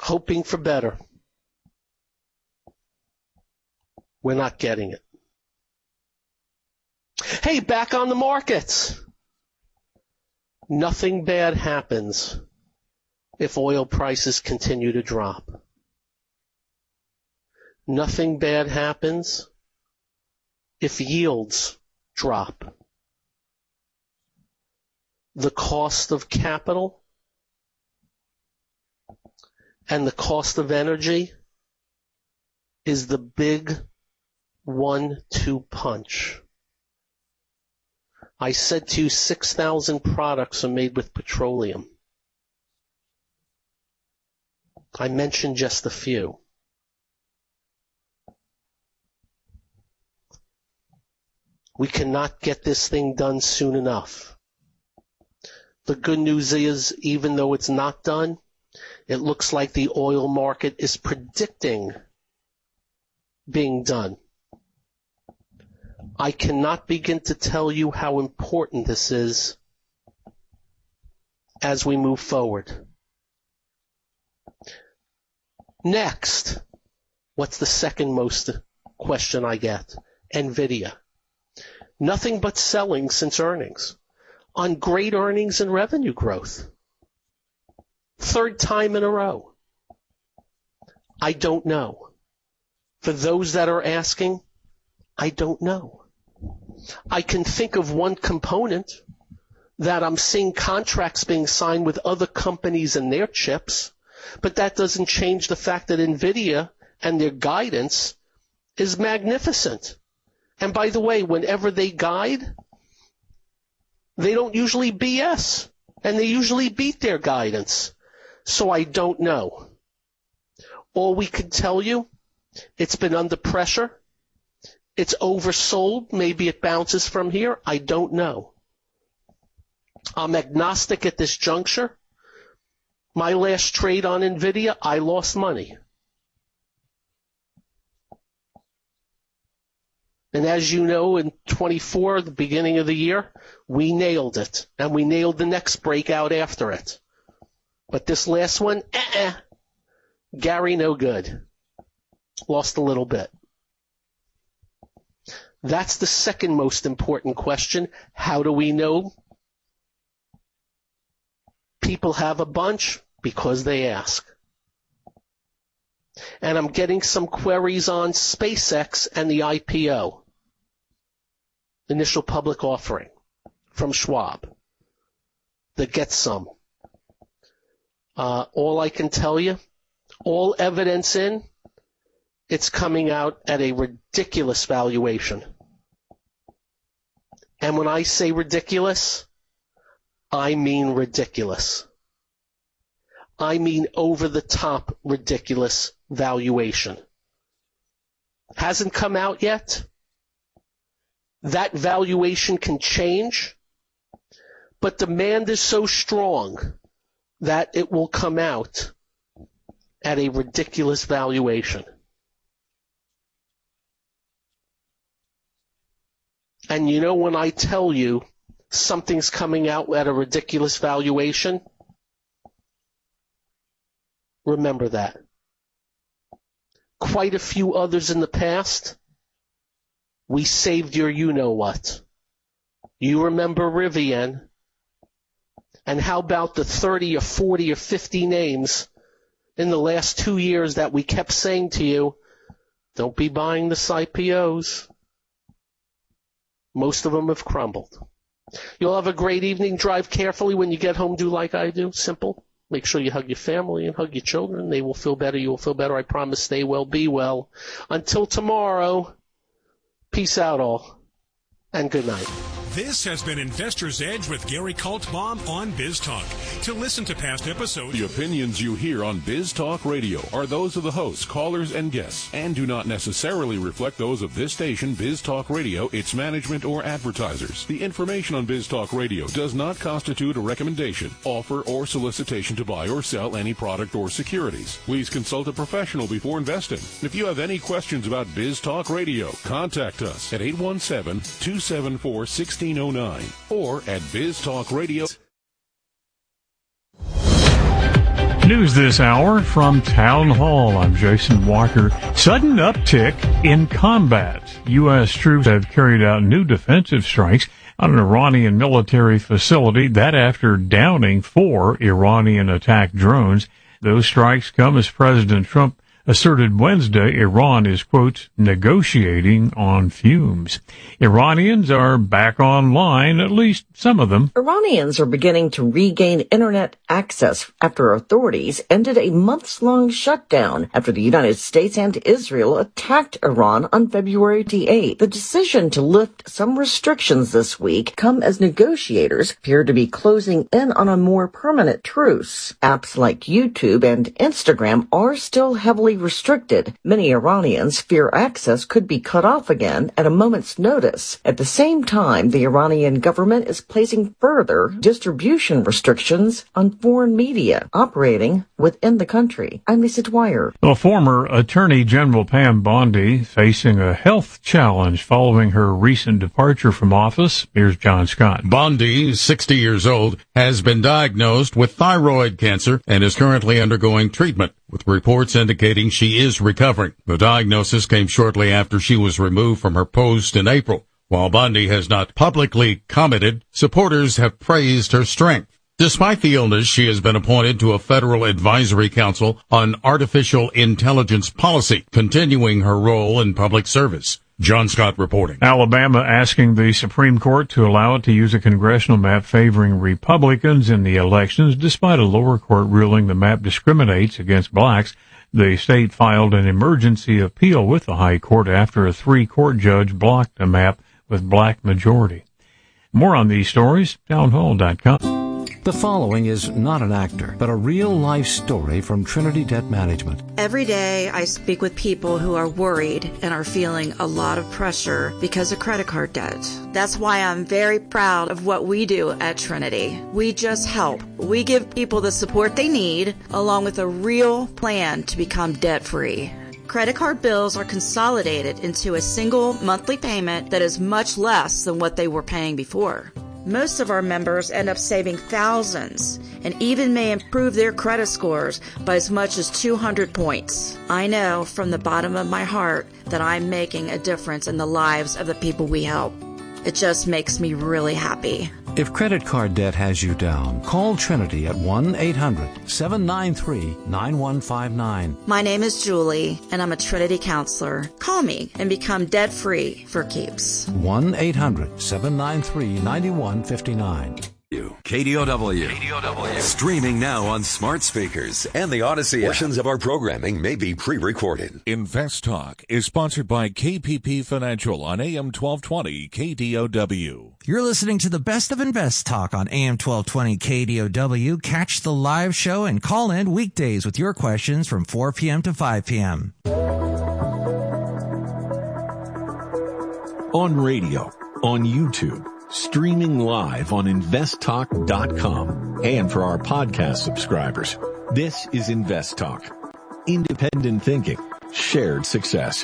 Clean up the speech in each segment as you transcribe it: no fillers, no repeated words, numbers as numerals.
hoping for better. We're not getting it. Hey, back on the markets. Nothing bad happens if oil prices continue to drop. Nothing bad happens if yields drop. The cost of capital and the cost of energy is the big 1-2 punch. I said to you 6,000 products are made with petroleum. I mentioned just a few. We cannot get this thing done soon enough. The good news is, even though it's not done, it looks like the oil market is predicting being done. I cannot begin to tell you how important this is as we move forward. Next, what's the second most question I get? NVIDIA. Nothing but selling since earnings, on great earnings and revenue growth. Third time in a row. I don't know. For those that are asking, I don't know. I can think of one component that I'm seeing contracts being signed with other companies and their chips, but that doesn't change the fact that NVIDIA and their guidance is magnificent. And by the way, whenever they guide, they don't usually BS, and they usually beat their guidance. So I don't know. All we can tell you, it's been under pressure. It's oversold. Maybe it bounces from here. I don't know. I'm agnostic at this juncture. My last trade on NVIDIA, I lost money. And as you know, in 24, the beginning of the year, we nailed it. And we nailed the next breakout after it. But this last one, Gary, no good. Lost a little bit. That's the second most important question. How do we know? People have a bunch because they ask. And I'm getting some queries on SpaceX and the IPO, initial public offering, from Schwab. That gets some. All I can tell you, all evidence in, it's coming out at a ridiculous valuation. And when I say ridiculous, I mean ridiculous. I mean over-the-top ridiculous valuation. Hasn't come out yet. That valuation can change, but demand is so strong that it will come out at a ridiculous valuation. And you know, when I tell you something's coming out at a ridiculous valuation, remember that. Quite a few others in the past, we saved your you-know-what. You remember Rivian, and how about the 30 or 40 or 50 names in the last 2 years that we kept saying to you, don't be buying the IPOs. Most of them have crumbled. You'll have a great evening. Drive carefully when you get home. Do like I do. Simple. Make sure you hug your family and hug your children. They will feel better. You will feel better. I promise. Stay well. Be well. Until tomorrow, peace out all, and good night. This has been Investor's Edge with Gary Kaltbaum on Biz Talk. To listen to past episodes, the opinions you hear on Biz Talk Radio are those of the hosts, callers, and guests, and do not necessarily reflect those of this station, Biz Talk Radio, its management, or advertisers. The information on Biz Talk Radio does not constitute a recommendation, offer, or solicitation to buy or sell any product or securities. Please consult a professional before investing. If you have any questions about Biz Talk Radio, contact us at 817-274-1609 or at Biz Talk Radio. News this hour from Town Hall. I'm Jason Walker. Sudden uptick in combat. U.S. troops have carried out new defensive strikes on an Iranian military facility, that after downing 4 Iranian attack drones. Those strikes come as President Trump asserted Wednesday Iran is, quote, negotiating on fumes. Iranians are back online, at least some of them. Iranians are beginning to regain internet access after authorities ended a months-long shutdown after the United States and Israel attacked Iran on February 8th. The decision to lift some restrictions this week come as negotiators appear to be closing in on a more permanent truce. Apps like YouTube and Instagram are still heavily restricted. Many Iranians fear access could be cut off again at a moment's notice. At the same time, the Iranian government is placing further distribution restrictions on foreign media operating within the country. I'm Lisa Dwyer. Well, former Attorney General Pam Bondi facing a health challenge following her recent departure from office. Here's John Scott. Bondi, 60 years old, has been diagnosed with thyroid cancer and is currently undergoing treatment, with reports indicating she is recovering. The diagnosis came shortly after she was removed from her post in April. While Bondi has not publicly commented, supporters have praised her strength. Despite the illness, she has been appointed to a federal advisory council on artificial intelligence policy, continuing her role in public service. John Scott reporting. Alabama asking the Supreme Court to allow it to use a congressional map favoring Republicans in the elections, despite a lower court ruling the map discriminates against blacks. The state filed an emergency appeal with the high court after a 3-court judge blocked a map with black majority. More on these stories, townhall.com. The following is not an actor, but a real-life story from Trinity Debt Management. Every day I speak with people who are worried and are feeling a lot of pressure because of credit card debt. That's why I'm very proud of what we do at Trinity. We just help. We give people the support they need, along with a real plan to become debt-free. Credit card bills are consolidated into a single monthly payment that is much less than what they were paying before. Most of our members end up saving thousands and even may improve their credit scores by as much as 200 points. I know from the bottom of my heart that I'm making a difference in the lives of the people we help. It just makes me really happy. If credit card debt has you down, call Trinity at 1-800-793-9159. My name is Julie, and I'm a Trinity counselor. Call me and become debt-free for keeps. 1-800-793-9159. KDOW. Streaming now on smart speakers and the Odyssey app. Portions of our programming may be pre-recorded. Invest Talk is sponsored by KPP Financial on AM 1220 KDOW. You're listening to the best of Invest Talk on AM 1220 KDOW. Catch the live show and call in weekdays with your questions from 4 p.m. to 5 p.m. On radio, on YouTube, streaming live on investtalk.com, and for our podcast subscribers. This is Invest Talk. Independent thinking, shared success.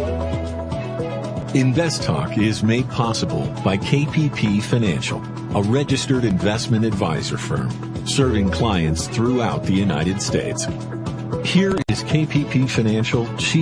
Invest Talk is made possible by KPP Financial, a registered investment advisor firm serving clients throughout the United States. Here is KPP Financial Chief